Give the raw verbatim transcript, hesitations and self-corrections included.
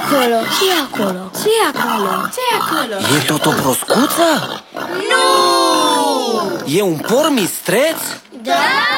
acolo? Ce-i acolo? Ce-i acolo? Ce-i acolo? E tot o broscuță? Nu! E un porc mistreț? Da!